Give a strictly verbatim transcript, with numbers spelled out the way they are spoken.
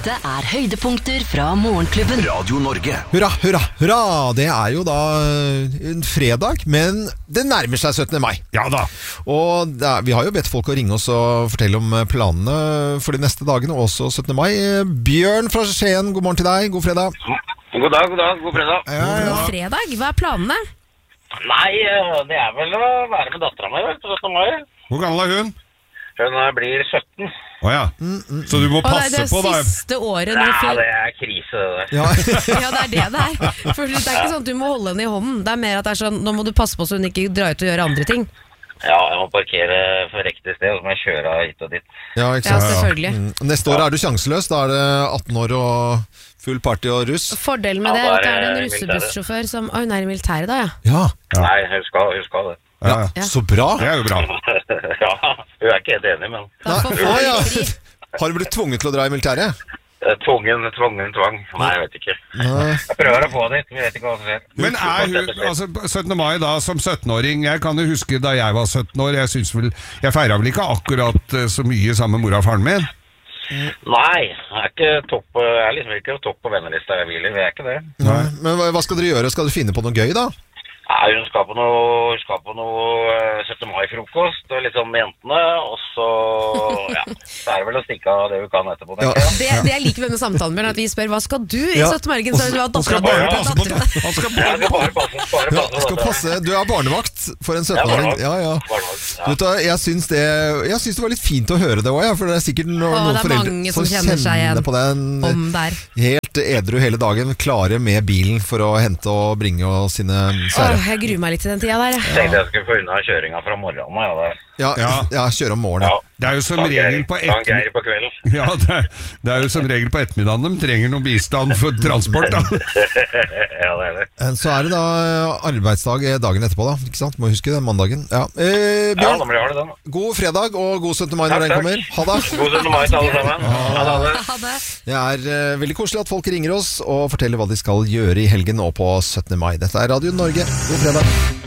Dette er høydepunkter fra Morgenklubben. Radio Norge. Hurra, hurra, hurra! Det er jo da en fredag, men det nærmer seg syttende mai. Ja da. Og da, vi har jo bedt folk å ringe oss og fortelle om planene for de neste dagene, også syttende mai. Bjørn fra Skien, god morgen til deg. God fredag. God dag, god dag, god fredag. Ja, ja. God fredag, hva er planene? Nei, det er vel å være med datteren min, vel, på syttende mai. Hvor gammel er hun? Hun blir sytten. Åja, Mm, mm, så du må Og det er passe det på da. siste året nå. Ja, Før... det er krise, det der. Ja. Ja, det er det det er. For det er ikke sånn at du må holde henne i hånden. Det er mer at det er sånn, nå må du passe på så hun ikke drar ut og gjør andre ting. Ja, jeg må parkere for riktig sted, og så må jeg kjøre hit og dit. Ja, ikke Ja, sant? selvfølgelig. Mm. Neste år er du sjanseløs. Da er det atten år og full party og russ. Fordelen med det Ja, er at det er da er en det russebussjåfør som... Å, hun er i militæret da, ja. Ja, Nei, hun skal, hun skal det. Ja, ja. Ja. så bra. Det er jo bra. Ja, hun er ikke helt enig, men Da får Nei, folk ja. fri. Har du blitt tvunget til å dra i militæret? eh, tvungen, tvungen, tvang. Nei, jeg vet ikke. Nei. Jeg prøver å få det, vi vet ikke hva som skjer. Men er hun, altså syttende mai da, som syttenåring, jeg kan jo huske da jeg var sytten år, jeg synes vel, jeg feiret vel ikke akkurat eh, så mye sammen med mora og faren min. Nei, jeg er ikke topp, jeg er liksom ikke topp på vennelista, jeg vil, vi er ikke det. Nei. Men hva- hva skal dere gjøre? Skal du finne på noe gøy da? Nei, hun skal på noe, hun skal på noe eh, syttende mai-frokost, og litt sånn med jentene, og så, ja, så er det vel å stikke av det hun kan etterpå, tenker jeg. Det, det jeg liker med denne samtalen, Bjørn, at vi spør hva skal du i Ja. syttende mai? Så du har Han skal datteren bare Ja, passe på det. Han skal Jeg skal bare bare passe, bare Ja, passe. skal passe. Du er barnevakt for en Ja, syttenåring. barnevakt. Ja, ja. Barnevakt, ja. Vet du, hva, jeg syns det, jeg syns det var litt fint å høre det også, ja, for det er sikkert no, Å, noen det er foreldre mange som kjenner seg igjen på den om der. helt edru hele dagen, klare med bilen for å hente og bringe og sine kjære. Åh, jeg gruer meg litt til den tida der. Jeg tenkte jeg skulle få unna kjøringa fra morgenen, ja, det. Ja, ja. Ja. kjøre om morgenen. Ja. Det er jo som San Geir- regel på San etter... Geir på kvelden. Ja, det er, det er jo som regel på ettermiddagen de trenger noen bistand for transport da. Ja, det er det. Eh, Så er det da arbeidsdag dagen etterpå, da. Ikke sant? Må huske det, mandagen. Ja. Eh, Ja, Bjørn, da må vi ha det den. god fredag og god syttende mai når Takk, den takk. kommer. Ha det! God syttende mai til alle sammen. Ha det, ha det. Ha det. Det er eh, veldig koselig at folk ringer oss og forteller hva de skal gjøre i helgen og på syttende mai. Dette er Radio Norge. God fredag.